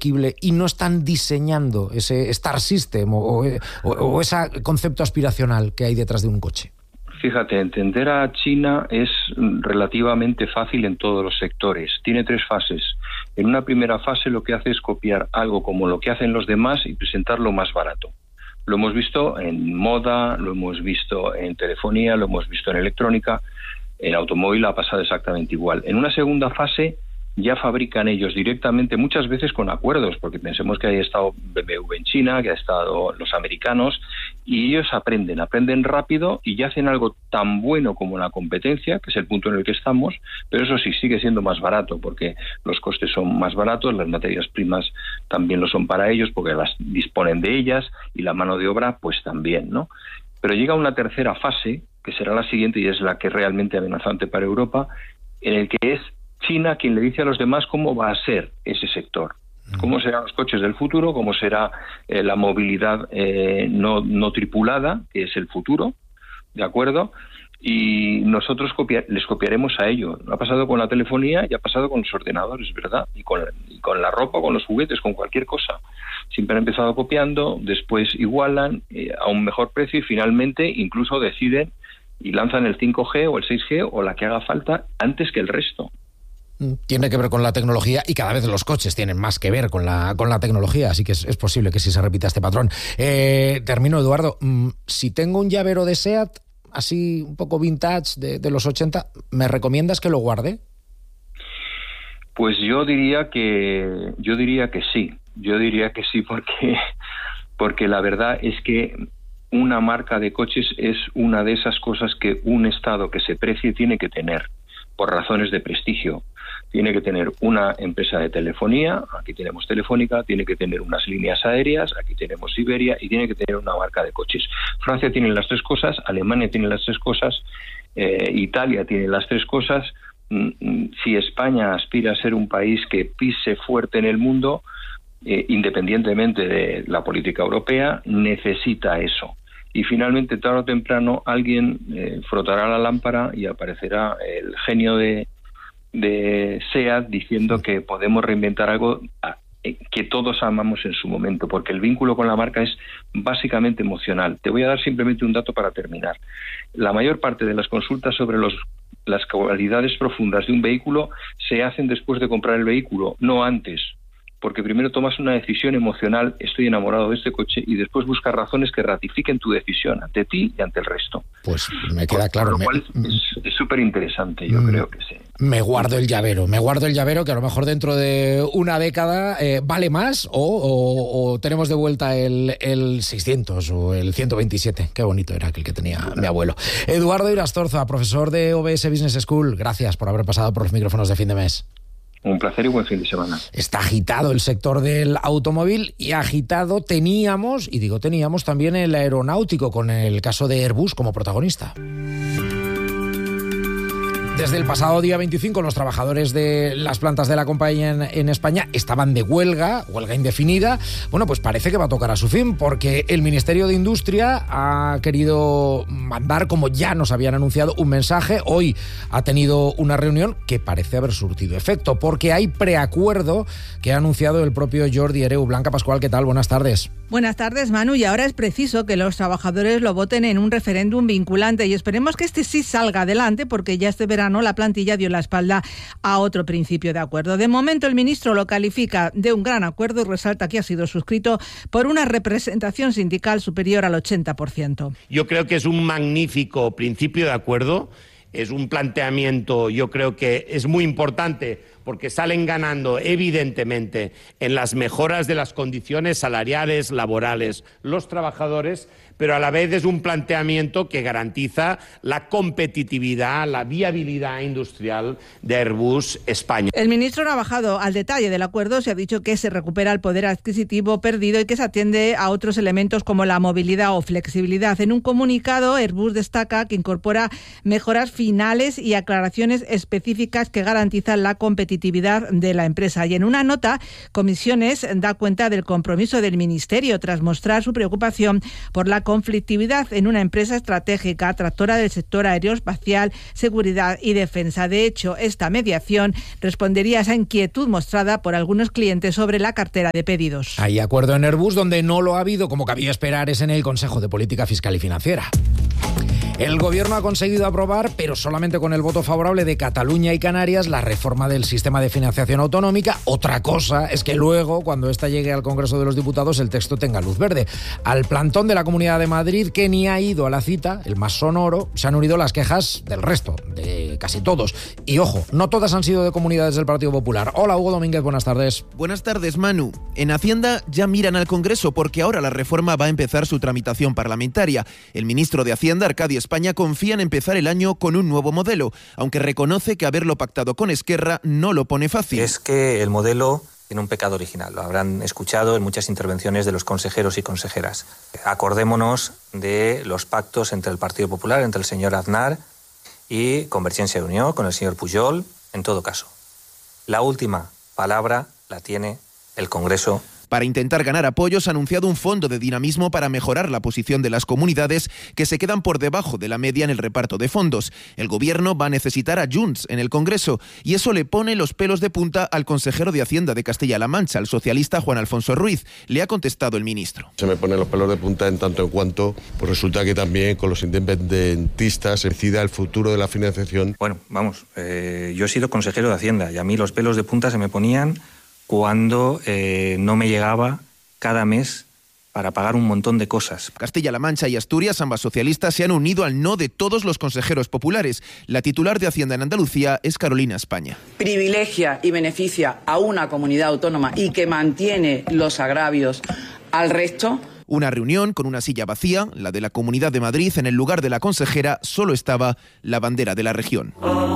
asequible y no están diseñando ese Star System o ese concepto aspiracional que hay detrás de un coche? Fíjate, entender a China es relativamente fácil en todos los sectores. Tiene 3 fases. En una primera fase lo que hace es copiar algo como lo que hacen los demás y presentarlo más barato. Lo hemos visto en moda, lo hemos visto en telefonía, lo hemos visto en electrónica. En automóvil ha pasado exactamente igual. En una segunda fase ya fabrican ellos directamente, muchas veces con acuerdos, porque pensemos que ha estado BMW en China, que ha estado los americanos, y ellos aprenden rápido y ya hacen algo tan bueno como la competencia, que es el punto en el que estamos, pero eso sí, sigue siendo más barato, porque los costes son más baratos, las materias primas también lo son para ellos, porque las disponen de ellas, y la mano de obra, pues también, ¿no? Pero llega una tercera fase, que será la siguiente, y es la que es realmente amenazante para Europa, en el que es China quien le dice a los demás cómo va a ser ese sector, cómo serán los coches del futuro, cómo será la movilidad no tripulada, que es el futuro, ¿de acuerdo? Y nosotros les copiaremos a ello. Ha pasado con la telefonía y ha pasado con los ordenadores, ¿verdad? Y con la ropa, con los juguetes, con cualquier cosa. Siempre han empezado copiando, después igualan a un mejor precio y finalmente incluso deciden y lanzan el 5G o el 6G o la que haga falta antes que el resto. Tiene que ver con la tecnología y cada vez los coches tienen más que ver con la tecnología, así que es posible que sí se repita este patrón. Termino, Eduardo. Si tengo un llavero de SEAT, así un poco vintage de los 80, ¿me recomiendas que lo guarde? Pues yo diría que sí. Yo diría que sí porque la verdad es que una marca de coches es una de esas cosas que un Estado que se precie tiene que tener por razones de prestigio. Tiene que tener una empresa de telefonía, aquí tenemos Telefónica, tiene que tener unas líneas aéreas, aquí tenemos Iberia, y tiene que tener una marca de coches. Francia tiene las 3 cosas, Alemania tiene las 3 cosas, Italia tiene las 3 cosas. Si España aspira a ser un país que pise fuerte en el mundo, independientemente de la política europea, necesita eso. Y finalmente, tarde o temprano, alguien frotará la lámpara y aparecerá el genio de SEAT diciendo que podemos reinventar algo que todos amamos en su momento, porque el vínculo con la marca es básicamente emocional. Te voy a dar simplemente un dato para terminar. La mayor parte de las consultas sobre las cualidades profundas de un vehículo se hacen después de comprar el vehículo, no antes. Porque primero tomas una decisión emocional, estoy enamorado de este coche, y después buscas razones que ratifiquen tu decisión ante ti y ante el resto. Pues me queda claro. Lo cual es súper interesante, yo creo que sí. Me guardo el llavero, que a lo mejor dentro de una década vale más o tenemos de vuelta el 600 o el 127. Qué bonito era aquel que tenía mi abuelo. Eduardo Irastorza, profesor de OBS Business School, gracias por haber pasado por los micrófonos de Fin de Mes. Un placer y buen fin de semana. Está agitado el sector del automóvil y agitado teníamos también el aeronáutico con el caso de Airbus como protagonista. Desde el pasado día 25, los trabajadores de las plantas de la compañía en España estaban de huelga indefinida. Bueno, pues parece que va a tocar a su fin, porque el Ministerio de Industria ha querido mandar, como ya nos habían anunciado, un mensaje. Hoy ha tenido una reunión que parece haber surtido efecto, porque hay preacuerdo que ha anunciado el propio Jordi Hereu. Blanca Pascual, ¿qué tal? Buenas tardes. Buenas tardes, Manu. Y ahora es preciso que los trabajadores lo voten en un referéndum vinculante y esperemos que este sí salga adelante, porque ya este verano la plantilla dio la espalda a otro principio de acuerdo. De momento el ministro lo califica de un gran acuerdo y resalta que ha sido suscrito por una representación sindical superior al 80%. Yo creo que es un magnífico principio de acuerdo. Es un planteamiento, yo creo que es muy importante, porque salen ganando evidentemente en las mejoras de las condiciones salariales, laborales, los trabajadores, pero a la vez es un planteamiento que garantiza la competitividad, la viabilidad industrial de Airbus España. El ministro no ha bajado al detalle del acuerdo, se ha dicho que se recupera el poder adquisitivo perdido y que se atiende a otros elementos como la movilidad o flexibilidad. En un comunicado, Airbus destaca que incorpora mejoras finales y aclaraciones específicas que garantizan la competitividad competitividad de la empresa. Y en una nota, Comisiones da cuenta del compromiso del Ministerio tras mostrar su preocupación por la conflictividad en una empresa estratégica, tractora del sector aeroespacial, seguridad y defensa. De hecho, esta mediación respondería a esa inquietud mostrada por algunos clientes sobre la cartera de pedidos. Hay acuerdo en Airbus, donde no lo ha habido, como cabía esperar, es en el Consejo de Política Fiscal y Financiera. El Gobierno ha conseguido aprobar, pero solamente con el voto favorable de Cataluña y Canarias, la reforma del sistema de financiación autonómica. Otra cosa es que luego, cuando esta llegue al Congreso de los Diputados, el texto tenga luz verde. Al plantón de la Comunidad de Madrid, que ni ha ido a la cita, el más sonoro, se han unido las quejas del resto, de casi todos. Y ojo, no todas han sido de comunidades del Partido Popular. Hola, Hugo Domínguez, buenas tardes. Buenas tardes, Manu. En Hacienda ya miran al Congreso porque ahora la reforma va a empezar su tramitación parlamentaria. El ministro de Hacienda, Arcadi España, confía en empezar el año con un nuevo modelo, aunque reconoce que haberlo pactado con Esquerra no lo pone fácil. Es que el modelo tiene un pecado original, lo habrán escuchado en muchas intervenciones de los consejeros y consejeras. Acordémonos de los pactos entre el Partido Popular, entre el señor Aznar y Convergencia y Unió, con el señor Pujol, en todo caso. La última palabra la tiene el Congreso. Para intentar ganar apoyos, ha anunciado un fondo de dinamismo para mejorar la posición de las comunidades que se quedan por debajo de la media en el reparto de fondos. El Gobierno va a necesitar a Junts en el Congreso y eso le pone los pelos de punta al consejero de Hacienda de Castilla-La Mancha, el socialista Juan Alfonso Ruiz. Le ha contestado el ministro. Se me ponen los pelos de punta en tanto en cuanto pues resulta que también con los independentistas se decida el futuro de la financiación. Bueno, vamos, yo he sido consejero de Hacienda y a mí los pelos de punta se me ponían cuando no me llegaba cada mes para pagar un montón de cosas. Castilla-La Mancha y Asturias, ambas socialistas, se han unido al no de todos los consejeros populares. La titular de Hacienda en Andalucía es Carolina España. Privilegia y beneficia a una comunidad autónoma y que mantiene los agravios al resto. Una reunión con una silla vacía, la de la Comunidad de Madrid. En el lugar de la consejera solo estaba la bandera de la región.